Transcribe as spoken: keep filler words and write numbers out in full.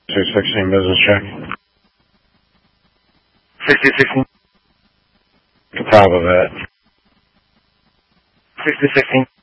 two sixteen business check. sixty sixteen. The top of it. sixty sixteen.